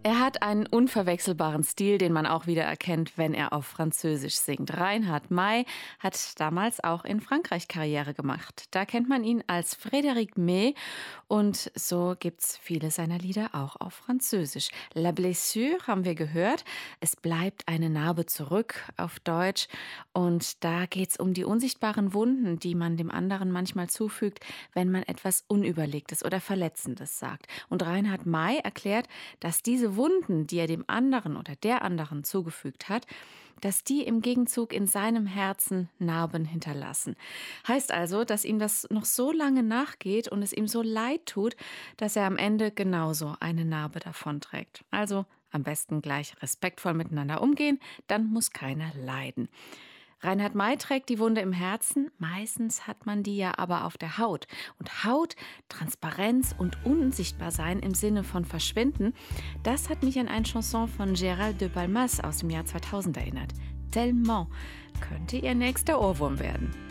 Er hat einen unverwechselbaren Stil, den man auch wieder erkennt, wenn er auf Französisch singt. Reinhard May hat damals auch in Frankreich Karriere gemacht. Da kennt man ihn als Frédéric May und so gibt's viele seiner Lieder auch auf Französisch. La Blessure haben wir gehört. Es bleibt eine Narbe zurück auf Deutsch und da geht's um die unsichtbaren Wunden, die man dem anderen manchmal zufügt, wenn man etwas Unüberlegtes oder Verletzendes sagt. Und Reinhard May erklärt, dass diese Wunden, die er dem anderen oder der anderen zugefügt hat, dass die im Gegenzug in seinem Herzen Narben hinterlassen. Heißt also, dass ihm das noch so lange nachgeht und es ihm so leid tut, dass er am Ende genauso eine Narbe davonträgt. Also am besten gleich respektvoll miteinander umgehen, dann muss keiner leiden. Reinhard May trägt die Wunde im Herzen, meistens hat man die ja aber auf der Haut. Und Haut, Transparenz und Unsichtbarsein im Sinne von Verschwinden, das hat mich an eine Chanson von Gérald de Palmas aus dem Jahr 2000 erinnert. Tellement könnte ihr nächster Ohrwurm werden.